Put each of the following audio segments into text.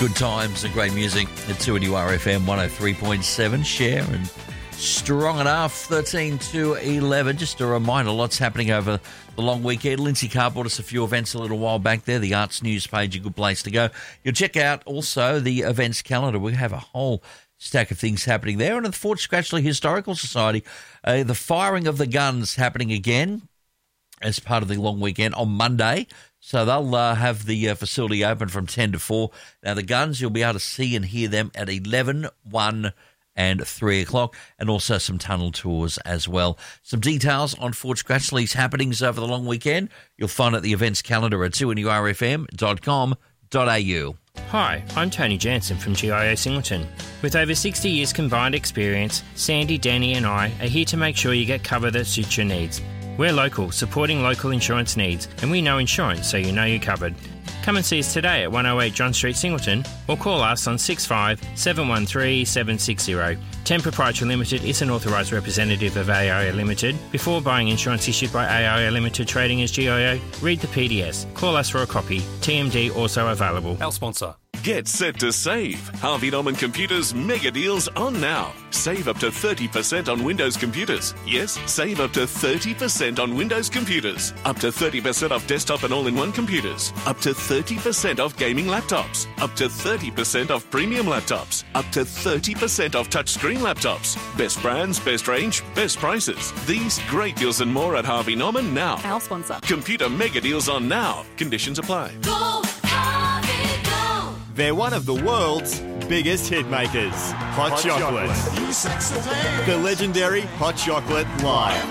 Good times and great music at 2NURFM 103.7. Share and strong enough, 13 to 11. Just a reminder, lots happening over the long weekend. Lindsay Carr brought us a few events a little while back there. The Arts News page, a good place to go. You'll check out also the events calendar. We have a whole stack of things happening there. And at the Fort Scratchley Historical Society, the firing of the guns happening again as part of the long weekend on Monday. So they'll have the facility open from 10 to 4. Now, the guns, you'll be able to see and hear them at 11, 1 and 3 o'clock, and also some tunnel tours as well. Some details on Fort Scratchley's happenings over the long weekend you'll find at the events calendar at 2NURFM.com.au. Hi, I'm Tony Jansen from GIO Singleton. With over 60 years combined experience, Sandy, Danny and I are here to make sure you get cover that suits your needs. We're local, supporting local insurance needs, and we know insurance so you know you're covered. Come and see us today at 108 John Street, Singleton, or call us on 65 713 760. 10 Proprietary Limited is an authorised representative of AIA Limited. Before buying insurance issued by AIA Limited trading as GIO, read the PDS. Call us for a copy. TMD also available. Our sponsor. Get set to save. Harvey Norman Computers mega deals on now. Save up to 30% on Windows computers. Yes, save up to 30% on Windows computers. Up to 30% off desktop and all-in-one computers. Up to 30% off gaming laptops. Up to 30% off premium laptops. Up to 30% off touchscreen laptops. Best brands, best range, best prices. These great deals and more at Harvey Norman now. Our sponsor. Computer mega deals on now. Conditions apply. Go, Harvey, go! They're one of the world's biggest hit makers, Hot Chocolate. The legendary Hot Chocolate Live.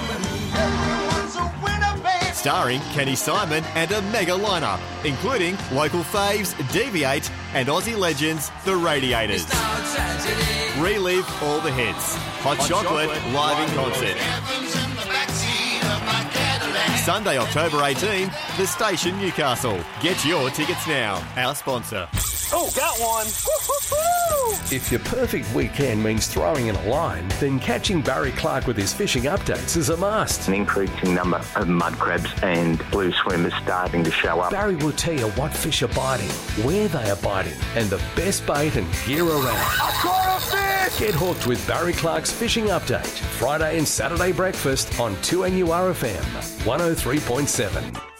Starring Kenny Simon and a mega lineup, including local faves Deviate and Aussie legends The Radiators. Relive all the hits. Hot Chocolate live in concert. Sunday, October 18, The Station, Newcastle. Get your tickets now. Our sponsor. Oh, got one. Woo-hoo-hoo! If your perfect weekend means throwing in a line, then catching Barry Clark with his fishing updates is a must. An increasing number of mud crabs and blue swimmers starting to show up. Barry will tell you what fish are biting, where they are biting, and the best bait and gear around. I caught a fish! Get hooked with Barry Clark's Fishing Update, Friday and Saturday breakfast on 2NURFM 103.7.